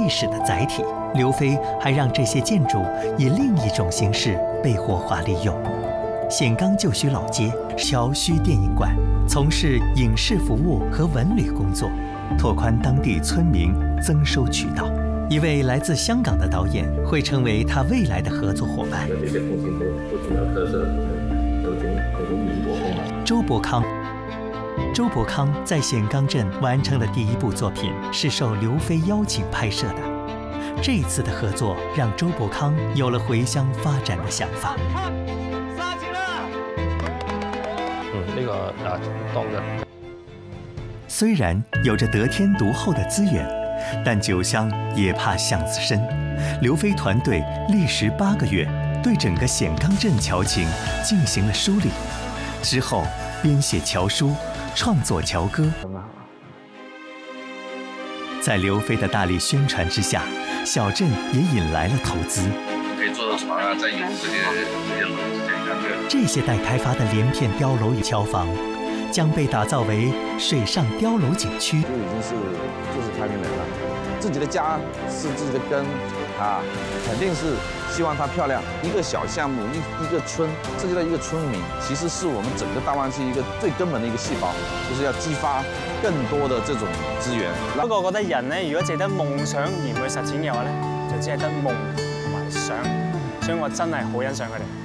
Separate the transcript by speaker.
Speaker 1: 历史的载体。刘飞还让这些建筑以另一种形式被活化利用。岘冈旧墟老街、桥墟电影馆，从事影视服务和文旅工作，拓宽当地村民增收渠道。一位来自香港的导演会成为他未来的合作伙伴。
Speaker 2: 这些风景都挺有特色，都挺民国风的。
Speaker 1: 周伯康在岘冈镇完成的第一部作品是受刘飞邀请拍摄的。这一次的合作让周伯康有了回乡发展的想法。
Speaker 2: 那个到这。
Speaker 1: 虽然有着得天独厚的资源，但酒香也怕巷子深。刘飞团队历时8个月，对整个岘冈镇桥情进行了梳理，之后编写桥书，创作桥歌。在刘飞的大力宣传之下，小镇也引来了投资。
Speaker 3: 可以坐着船啊，再游这些楼，
Speaker 1: 这些待开发的连片碉楼与桥房，将被打造为水上碉楼景区。
Speaker 4: 就已经是就是开明人了，自己的家是自己的根啊，肯定是希望它漂亮。一个小项目，一个村，涉及到一个村民，其实是我们整个大湾区一个最根本的一个细胞，就是要激發更多的這種資源。
Speaker 5: 不過我覺得人咧，如果淨得夢想而唔去實踐嘅話咧，就只係得夢同埋想，所以我真係好欣賞佢哋。